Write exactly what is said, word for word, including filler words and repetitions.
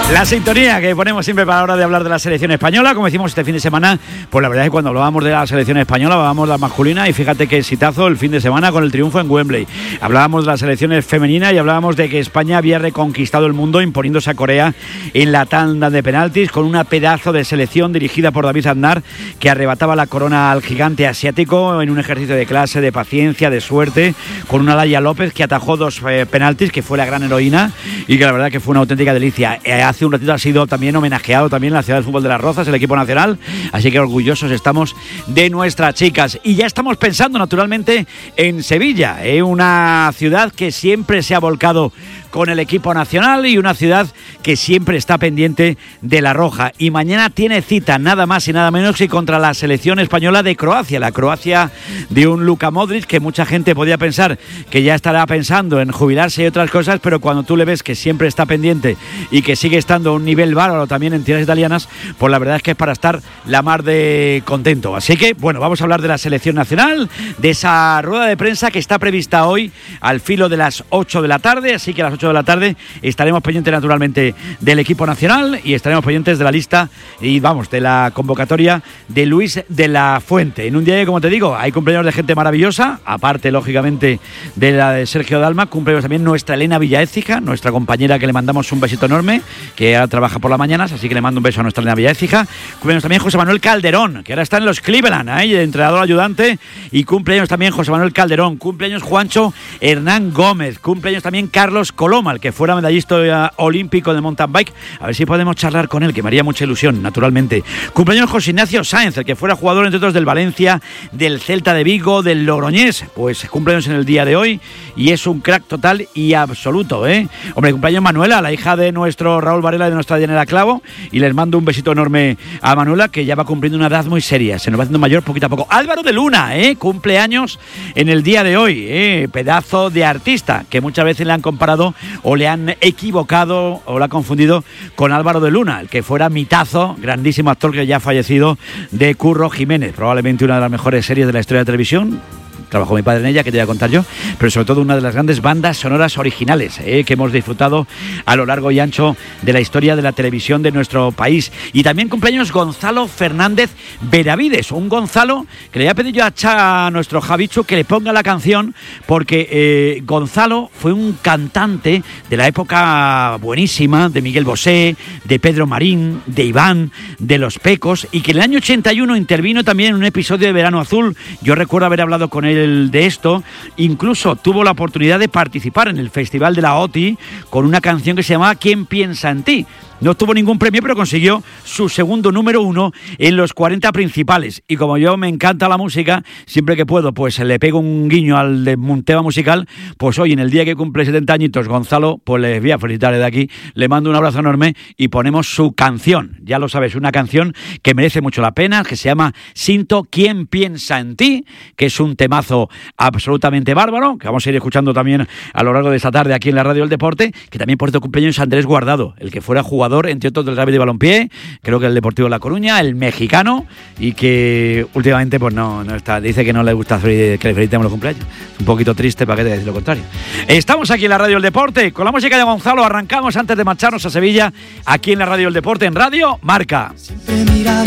La sintonía que ponemos siempre para la hora de hablar de la selección española, como decimos este fin de semana, pues la verdad es que cuando hablábamos de la selección española hablábamos de la masculina y fíjate qué exitazo el fin de semana con el triunfo en Wembley. Hablábamos de las selecciones femeninas y hablábamos de que España había reconquistado el mundo imponiéndose a Corea en la tanda de penaltis con una pedazo de selección dirigida por David Aznar que arrebataba la corona al gigante asiático en un ejercicio de clase, de paciencia, de suerte, con una Laia López que atajó dos eh, penaltis, que fue la gran heroína y que la verdad que fue una auténtica delicia. Eh, hace un ratito ha sido también homenajeado también en la ciudad del fútbol de Las Rozas, el equipo nacional, así que orgullosos estamos de nuestras chicas. Y ya estamos pensando naturalmente en Sevilla, eh, una ciudad que siempre se ha volcado con el equipo nacional y una ciudad que siempre está pendiente de la roja. Y mañana tiene cita nada más y nada menos que contra la selección española de Croacia, la Croacia de un Luka Modric que mucha gente podía pensar que ya estará pensando en jubilarse y otras cosas, pero cuando tú le ves que siempre está pendiente y que sigue estando a un nivel bárbaro también en tierras italianas, pues la verdad es que es para estar la mar de contento. Así que, bueno, vamos a hablar de la selección nacional, de esa rueda de prensa que está prevista hoy al filo de las ocho de la tarde, así que a las ocho de la tarde estaremos pendientes naturalmente del equipo nacional y estaremos pendientes de la lista y vamos, de la convocatoria de Luis de la Fuente. En un día que, como te digo, hay cumpleaños de gente maravillosa, aparte lógicamente de la de Sergio Dalma, cumpleaños también nuestra Elena Villaécija, nuestra compañera que le mandamos un besito enorme, que ahora trabaja por las mañanas, así que le mando un beso a nuestra Elena Villaécija. Cumpleaños también José Manuel Calderón, que ahora está en los Cleveland, ¿eh? de entrenador ayudante, y cumpleaños también José Manuel Calderón, cumpleaños Juancho Hernán Gómez, cumpleaños también Carlos Coloma, el que fuera medallista olímpico de mountain bike, a ver si podemos charlar con él, que me haría mucha ilusión, naturalmente. Cumpleaños José Ignacio Sáenz, el que fuera jugador entre otros del Valencia, del Celta de Vigo, del Logroñés, pues cumpleaños en el día de hoy y es un crack total y absoluto, ¿eh? Hombre, cumpleaños Manuela, la hija de nuestro Raúl Varela y de nuestra Diana Clavo, y les mando un besito enorme a Manuela, que ya va cumpliendo una edad muy seria, se nos va haciendo mayor poquito a poco. Álvaro de Luna, ¿eh? Cumpleaños en el día de hoy, ¿eh? Pedazo de artista, que muchas veces le han comparado o le han equivocado o lo ha confundido con Álvaro de Luna, el que fuera mitazo, grandísimo actor que ya ha fallecido, de Curro Jiménez, probablemente una de las mejores series de la historia de la televisión. Trabajó mi padre en ella, que te voy a contar yo, pero sobre todo una de las grandes bandas sonoras originales eh, que hemos disfrutado a lo largo y ancho de la historia de la televisión de nuestro país. Y también cumpleaños Gonzalo Fernández Benavides, un Gonzalo que le voy a pedir yo a, Cha, a nuestro Javichu que le ponga la canción, porque eh, Gonzalo fue un cantante de la época buenísima de Miguel Bosé, de Pedro Marín, de Iván, de Los Pecos, y que en el año ochenta y uno intervino también en un episodio de Verano Azul. Yo recuerdo haber hablado con él de esto, incluso tuvo la oportunidad de participar en el Festival de la O T I con una canción que se llamaba ¿Quién piensa en ti? No obtuvo ningún premio, pero consiguió su segundo número uno en los cuarenta principales. Y como yo me encanta la música, siempre que puedo, pues le pego un guiño al de un tema musical. Pues hoy, en el día que cumple setenta añitos, Gonzalo, pues les voy a felicitar de aquí. Le mando un abrazo enorme y ponemos su canción. Ya lo sabes, una canción que merece mucho la pena, que se llama Sinto ¿Quién piensa en ti? Que es un temazo absolutamente bárbaro, que vamos a ir escuchando también a lo largo de esta tarde aquí en la Radio del Deporte, que también por este cumpleaños Andrés Guardado, el que fuera jugador entre otros del Rugby de Balompié, creo que el Deportivo de La Coruña, el mexicano, y que últimamente pues no, no está, dice que no le gusta que le felicitemos los cumpleaños. Es un poquito triste, para qué te decir lo contrario. Estamos aquí en la Radio del Deporte con la música de Gonzalo. Arrancamos antes de marcharnos a Sevilla, aquí en la Radio del Deporte, en Radio Marca.